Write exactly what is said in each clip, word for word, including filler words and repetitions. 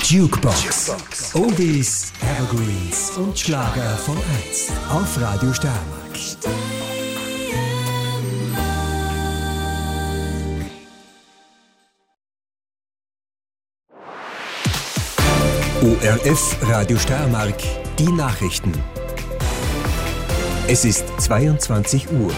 Jukebox. Oldies, Evergreens und Schlager von einst. Auf Radio Steiermark. O R F Radio Steiermark, die Nachrichten. Es ist zweiundzwanzig Uhr.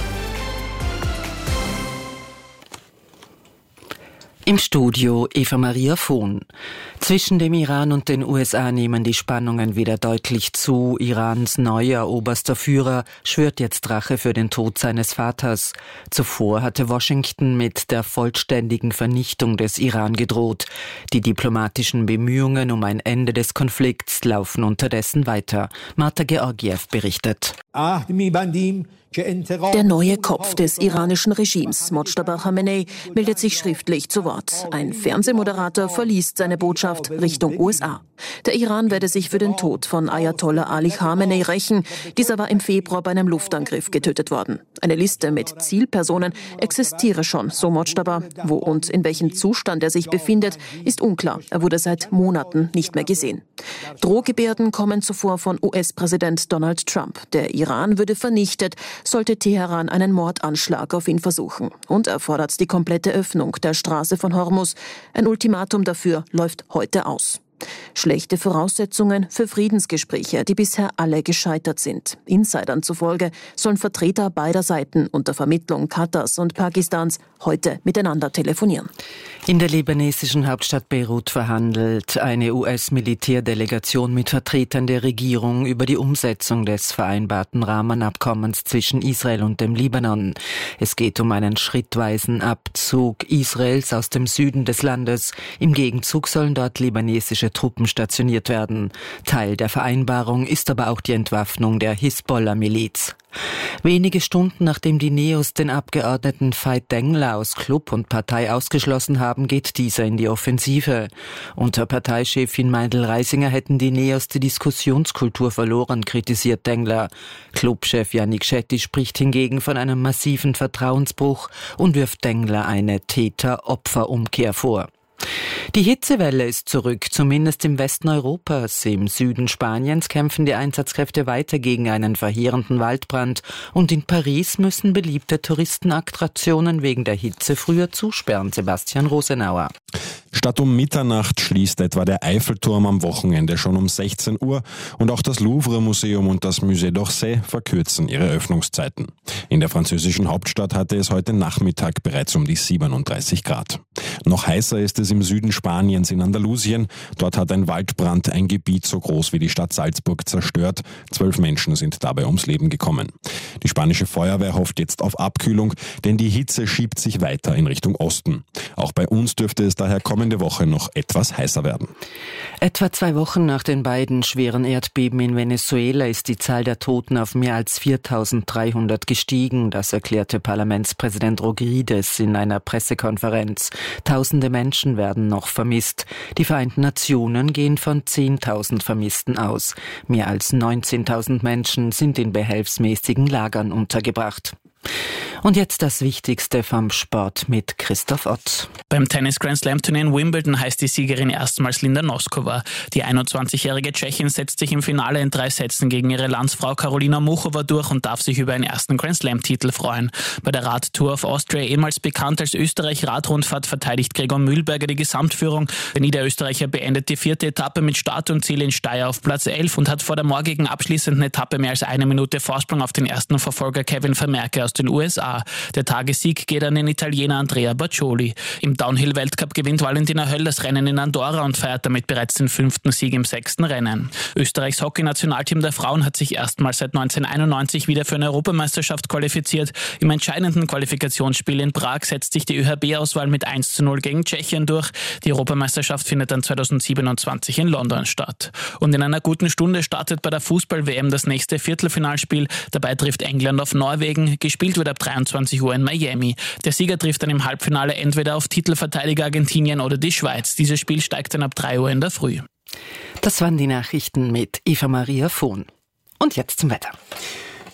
Im Studio Eva Maria Vohn. Zwischen dem Iran und den U S A nehmen die Spannungen wieder deutlich zu. Irans neuer oberster Führer schwört jetzt Rache für den Tod seines Vaters. Zuvor hatte Washington mit der vollständigen Vernichtung des Iran gedroht. Die diplomatischen Bemühungen um ein Ende des Konflikts laufen unterdessen weiter. Marta Georgiev berichtet. Der neue Kopf des iranischen Regimes, Mojtaba Khamenei, meldet sich schriftlich zu Wort. Ein Fernsehmoderator verliest seine Botschaft Richtung U S A. Der Iran werde sich für den Tod von Ayatollah Ali Khamenei rächen. Dieser war im Februar bei einem Luftangriff getötet worden. Eine Liste mit Zielpersonen existiere schon, so Mojtaba. Wo und in welchem Zustand er sich befindet, ist unklar. Er wurde seit Monaten nicht mehr gesehen. Drohgebärden kommen zuvor von U S-Präsident Donald Trump. Der Iran würde vernichtet, sollte Teheran einen Mordanschlag auf ihn versuchen. Und er fordert die komplette Öffnung der Straße von Hormuz. Ein Ultimatum dafür läuft heute aus. Schlechte Voraussetzungen für Friedensgespräche, die bisher alle gescheitert sind. Insidern zufolge sollen Vertreter beider Seiten unter Vermittlung Katars und Pakistans heute miteinander telefonieren. In der libanesischen Hauptstadt Beirut verhandelt eine U S-Militärdelegation mit Vertretern der Regierung über die Umsetzung des vereinbarten Rahmenabkommens zwischen Israel und dem Libanon. Es geht um einen schrittweisen Abzug Israels aus dem Süden des Landes. Im Gegenzug sollen dort libanesische Truppen stationiert werden. Teil der Vereinbarung ist aber auch die Entwaffnung der Hisbollah-Miliz. Wenige Stunden nachdem die Neos den Abgeordneten Veit Dengler aus Club und Partei ausgeschlossen haben, geht dieser in die Offensive. Unter Parteichefin Meindl-Reisinger hätten die Neos die Diskussionskultur verloren, kritisiert Dengler. Clubchef Yannick Shetty spricht hingegen von einem massiven Vertrauensbruch und wirft Dengler eine Täter-Opfer-Umkehr vor. Die Hitzewelle ist zurück, zumindest im Westen Europas. Im Süden Spaniens kämpfen die Einsatzkräfte weiter gegen einen verheerenden Waldbrand. Und in Paris müssen beliebte Touristenattraktionen wegen der Hitze früher zusperren. Sebastian Rosenauer. Statt um Mitternacht schließt etwa der Eiffelturm am Wochenende schon um sechzehn Uhr und auch das Louvre-Museum und das Musée d'Orsay verkürzen ihre Öffnungszeiten. In der französischen Hauptstadt hatte es heute Nachmittag bereits um die siebenunddreißig Grad. Noch heißer ist es im Süden Spaniens in Andalusien. Dort hat ein Waldbrand ein Gebiet so groß wie die Stadt Salzburg zerstört. Zwölf Menschen sind dabei ums Leben gekommen. Die spanische Feuerwehr hofft jetzt auf Abkühlung, denn die Hitze schiebt sich weiter in Richtung Osten. Auch bei uns dürfte es daher kommende Woche noch etwas heißer werden. Etwa zwei Wochen nach den beiden schweren Erdbeben in Venezuela ist die Zahl der Toten auf mehr als viertausenddreihundert gestiegen. Das erklärte Parlamentspräsident Rodríguez in einer Pressekonferenz. Tausende Menschen werden noch vermisst. Die Vereinten Nationen gehen von zehntausend Vermissten aus. Mehr als neunzehntausend Menschen sind in behelfsmäßigen Lagern untergebracht. Und jetzt das Wichtigste vom Sport mit Christoph Ott. Beim Tennis-Grand-Slam-Turnier in Wimbledon heißt die Siegerin erstmals Linda Noskova. Die einundzwanzigjährige Tschechin setzt sich im Finale in drei Sätzen gegen ihre Landsfrau Karolina Muchova durch und darf sich über einen ersten Grand-Slam-Titel freuen. Bei der Radtour of Austria, ehemals bekannt als Österreich-Radrundfahrt, verteidigt Gregor Mühlberger die Gesamtführung. Der Niederösterreicher beendet die vierte Etappe mit Start und Ziel in Steyr auf Platz elf und hat vor der morgigen abschließenden Etappe mehr als eine Minute Vorsprung auf den ersten Verfolger Kevin Vermeerke aus den U S A. Der Tagessieg geht an den Italiener Andrea Baccioli. Im Downhill-Weltcup gewinnt Valentina Höll das Rennen in Andorra und feiert damit bereits den fünften Sieg im sechsten Rennen. Österreichs Hockey-Nationalteam der Frauen hat sich erstmals seit neunzehnhunderteinundneunzig wieder für eine Europameisterschaft qualifiziert. Im entscheidenden Qualifikationsspiel in Prag setzt sich die Ö H B-Auswahl mit eins zu null gegen Tschechien durch. Die Europameisterschaft findet dann zweitausendsiebenundzwanzig in London statt. Und in einer guten Stunde startet bei der Fußball-W M das nächste Viertelfinalspiel. Dabei trifft England auf Norwegen. Gespielt wird ab dreiundzwanzig Uhr in Miami. Der Sieger trifft dann im Halbfinale entweder auf Titelverteidiger Argentinien oder die Schweiz. Dieses Spiel steigt dann ab drei Uhr in der Früh. Das waren die Nachrichten mit Eva Maria Vohn. Und jetzt zum Wetter.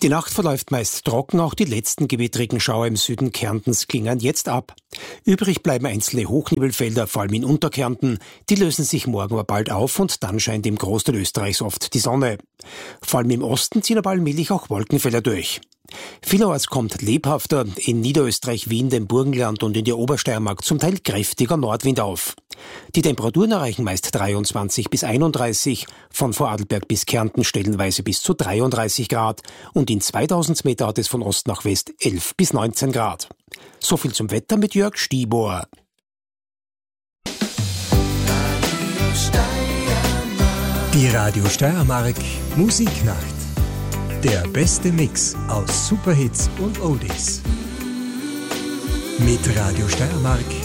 Die Nacht verläuft meist trocken, auch die letzten gewittrigen Schauer im Süden Kärntens klingen jetzt ab. Übrig bleiben einzelne Hochnebelfelder, vor allem in Unterkärnten. Die lösen sich morgen aber bald auf und dann scheint im Großteil Österreichs oft die Sonne. Vor allem im Osten ziehen aber allmählich auch Wolkenfelder durch. Vielerorts kommt lebhafter in Niederösterreich, Wien, dem Burgenland und in der Obersteiermark zum Teil kräftiger Nordwind auf. Die Temperaturen erreichen meist dreiundzwanzig bis einunddreißig, von Vorarlberg bis Kärnten stellenweise bis zu dreiunddreißig Grad und in zweitausend Meter hat es von Ost nach West elf bis neunzehn Grad. So viel zum Wetter mit Jörg Stieber. Die Radio Steiermark Musiknacht. Der beste Mix aus Superhits und Oldies. Mit Radio Steiermark